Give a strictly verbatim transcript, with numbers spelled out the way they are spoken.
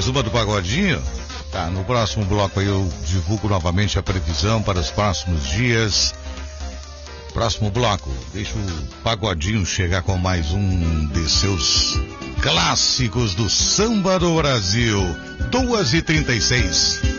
mais uma do Pagodinho? Tá, no próximo bloco aí eu divulgo novamente a previsão para os próximos dias. Próximo bloco, deixa o Pagodinho chegar com mais um de seus clássicos do samba do Brasil. duas e trinta e seis.